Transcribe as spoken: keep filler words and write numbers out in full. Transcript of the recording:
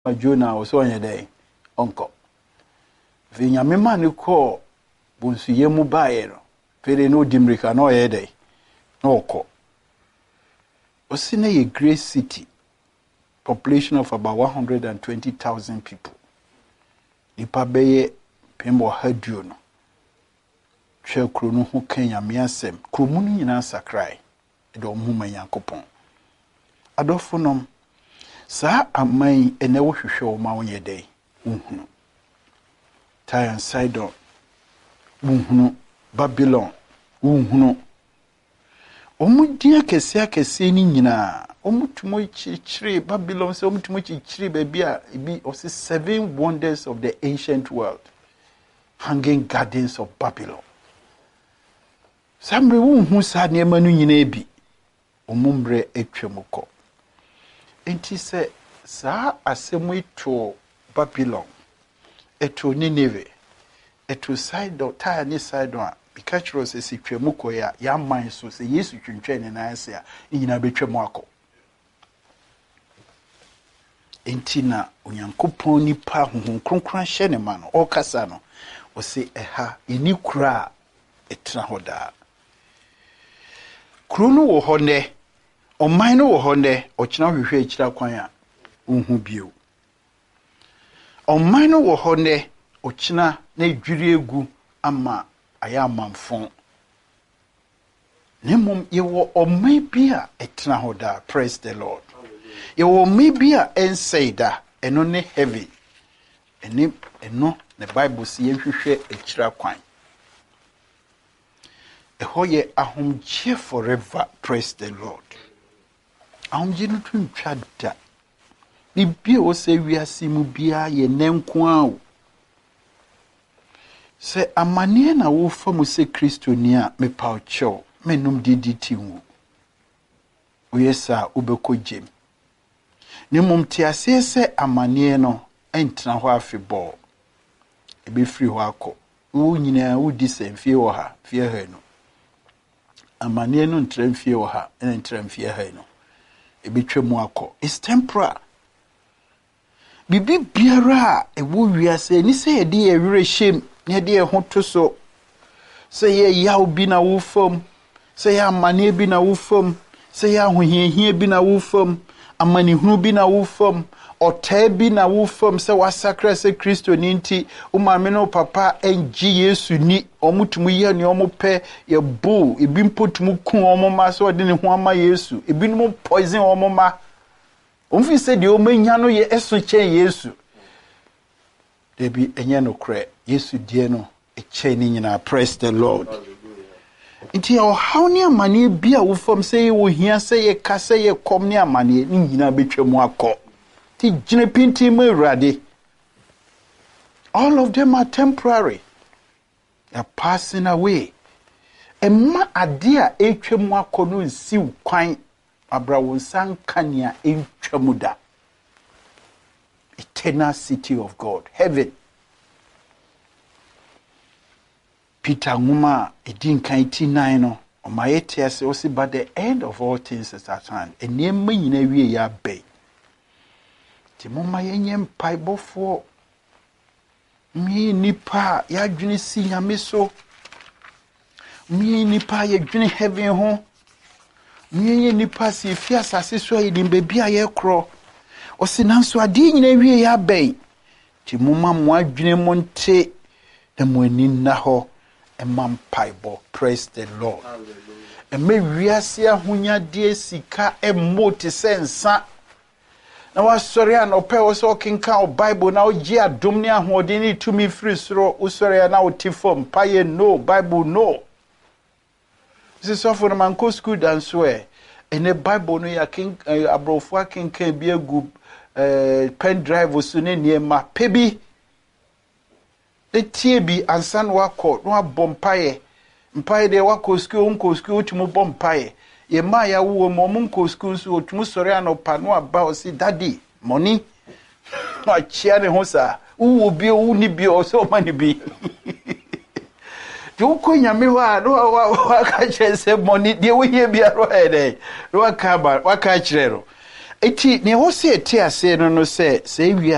Jonah was on your day, uncle. Vinyame man call Bunsu Yemu Baero, very no Dimrika no a day, no call. Osine a great city, population of about one hundred twenty thousand people. Ipabeye Pembo Haduno. Shell Krunu who Kenya Miasem, Krumuni in answer cry, a do muma yankopon. Adophonum, Sir, I may a never show my own day. Unhuno. Tyre and Sidon, Unhuno, Babylon, Unhuno. Omu dia kese akese ni nyina omu tumo chichire Babylon se omu tumo chichire baby a ebi of the seven wonders of the ancient world, hanging gardens of Babylon. Samre wu hu sa ne manu nyina ebi omumbre etwemukọ enti se sa asemu eto Babylon eto Nineveh eto Sidon ta ni Sidon a bikachiro se sitwemukọ ya ya man so se Yesu twentwe ne na ase a nyina betwemu akọ enti na Onyankopɔn nipa honhom kronkron hye ne ma no okasa no o se eha eni kura etra hoda Krunu wo honde, o maino wo honde, o china hwehwe ekira kwan a unhu bio. O maino wo honde, o china na edwiri egu ama aya amanfon. Nemom yewo o maybe a etna hoda, praise the Lord. Yewo maybe a ensaida, eno ne heavy. Eni eno the Bible si yenhwehwe ekira kwan. Ehoye ahomje forever, praise the Lord. Ahomje no twintwa da. Bibia wo se wiase mu bia ye nenko a wo. Se amane na wo fa mu se Kristo ni a me pa cho, menum diditi wu. Oyesa ubekogjem. Ni mumti ase se amane no entna ho afebɔ. Ebe free ho akɔ. Wo nyina wo di semfie wo ha, fie ha no. Amane no ntremfie wo ha ene ntremfie ha no ebetwemu akọ is temporal bibi biara e wo wiase ni se ye de ewere hyem ne de ho to so se ye yaw bi na wo fam se ye amane bi na wo fam se ye ahohiehie bi na wo fam amane hunu bi na wo fam otaa bi na wo fam se wasakra se Kristo ni nti o maame no papa enji Yesu ni omutumu ye ne omope ye bo ebi mpotumu ku omoma so de ne ho ama Yesu ebi no poison omoma omfi se de o manya no ye eso chen Yesu debi enye no kre Yesu die no e chen ni nyina praise the Lord. Nti o how ni amane bi a wo fam se ye wo hia se ye ka se ye kom ni amane ni nyina betwemu akọ ti jine pinti mu rade. All of them are temporary. They are passing away. Emma adia etwemu akono nsi kwan abra wonsan kania etwemu da. Eternal city of God, heaven. Peter nguma edin kan eighty-nine no omayete ase osi by the end of all things is at hand. Enema nyina wie ya be. Ti mama yenye mpaibofo mi nipa ya dwene si nyame so mi nipa ya dwene heaven ho mi nipa si fi asase so yi dim bebia ye kro o sinanso ade nyina wie ya bai ti mama mo adwene mo nte na mo ani na ho e mampaibo praise the Lord. E me wiase ahonyade sika e moti sensa na wasori an ope wo so kinka o Bible na o gi adom ne ahode ni tumi free soro usori na o tifom paye no Bible no. This is for man ko school dan so e ene Bible no ya king abrofo kinka bi agu pen drive so ne niema pebi etie bi ansan wakọ no abom paye mpaye de wakọ school unko school tumu bom paye ye ma ya wo mo munko school so otumu sori anopa no aba o si daddy money ma chia ne ho sa wo bi wo ni bi o so ma ni bi jo ko nyame ho a no wa ka chese money de wo ye bi aro he de no wa ka ba wa ka chire ro eti ne ho se eti ase no no se se wi